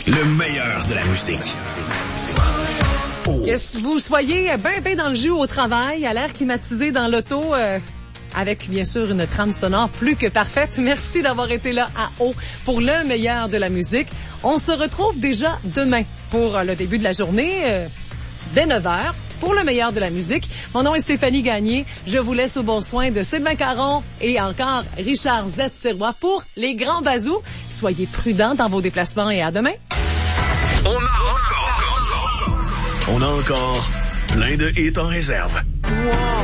Le meilleur de la musique. Que vous soyez bien dans le jus au travail, à l'air climatisé dans l'auto, avec bien sûr une trame sonore plus que parfaite. Merci d'avoir été là à haut pour le meilleur de la musique. On se retrouve déjà demain pour le début de la journée, dès 9h. Pour le meilleur de la musique. Mon nom est Stéphanie Gagné. Je vous laisse au bon soin de Sylvain Caron et encore Richard Z. Sirois pour les grands bazous. Soyez prudents dans vos déplacements et à demain. On a encore plein de hits en réserve. Wow.